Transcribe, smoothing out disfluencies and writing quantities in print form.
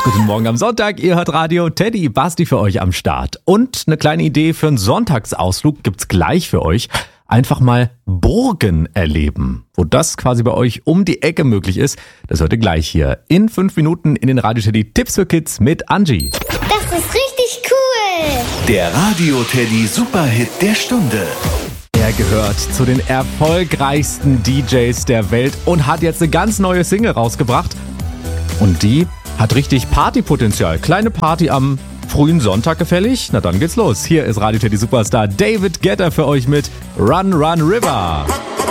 Guten Morgen am Sonntag, ihr hört Radio Teddy, Basti für euch am Start. Und eine kleine Idee für einen Sonntagsausflug gibt's gleich für euch. Einfach mal Burgen erleben. Wo das quasi bei euch um die Ecke möglich ist, das hört ihr gleich hier in 5 Minuten in den Radio Teddy Tipps für Kids mit Angie. Das ist richtig cool. Der Radio Teddy Superhit der Stunde. Er gehört zu den erfolgreichsten DJs der Welt und hat jetzt eine ganz neue Single rausgebracht. Und die hat richtig Partypotenzial. Kleine Party am frühen Sonntag gefällig? Na dann geht's los. Hier ist Radio Teddy Superstar David Guetta für euch mit Run Run River.